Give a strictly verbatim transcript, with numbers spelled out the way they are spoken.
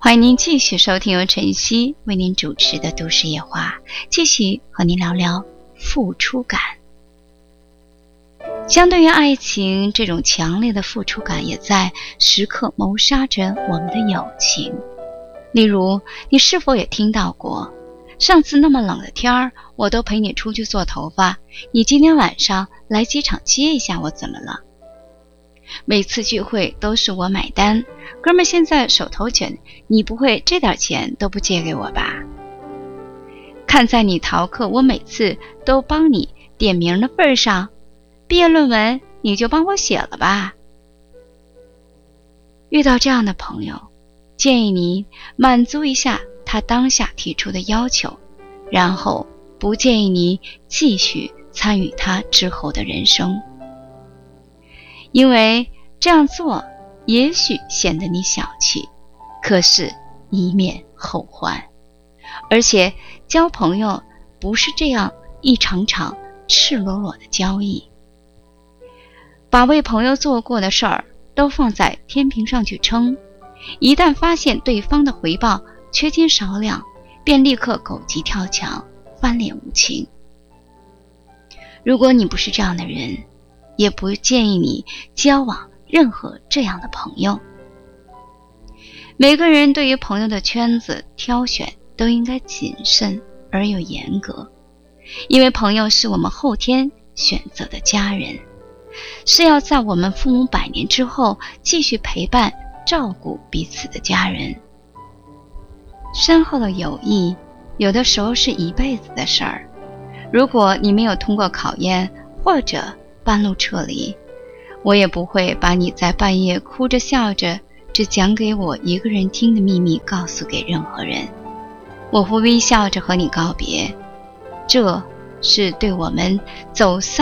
欢迎您继续收听由晨曦为您主持的都市夜话，继续和您聊聊付出感。相对于爱情，这种强烈的付出感也在时刻谋杀着我们的友情。例如，你是否也听到过，上次那么冷的天儿，我都陪你出去做头发，你今天晚上来机场接一下我怎么了？每次聚会都是我买单，哥们现在手头紧，你不会这点钱都不借给我吧？看在你逃课我每次都帮你点名的份上，毕业论文你就帮我写了吧。遇到这样的朋友，建议你满足一下他当下提出的要求，然后不建议你继续参与他之后的人生。因为这样做也许显得你小气，可是以免后患。而且交朋友不是这样一场场赤裸裸的交易。把为朋友做过的事儿都放在天平上去称，一旦发现对方的回报缺斤少两，便立刻狗急跳墙，翻脸无情。如果你不是这样的人，也不建议你交往任何这样的朋友。每个人对于朋友的圈子挑选都应该谨慎而又严格，因为朋友是我们后天选择的家人，是要在我们父母百年之后继续陪伴照顾彼此的家人。深厚的友谊有的时候是一辈子的事儿，如果你没有通过考验或者半路撤离，我也不会把你在半夜哭着笑着只讲给我一个人听的秘密告诉给任何人。我会微笑着和你告别，这是对我们走散